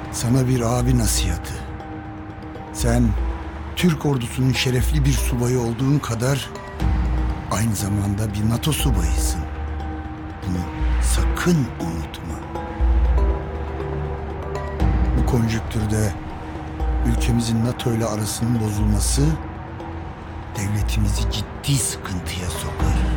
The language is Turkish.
Sana bir abi nasihatı. Sen Türk ordusunun şerefli bir subayı olduğun kadar aynı zamanda bir NATO subayısın. Bunu sakın unutma. Bu konjüktürde ülkemizin NATO ile arasının bozulması devletimizi ciddi sıkıntıya sokar.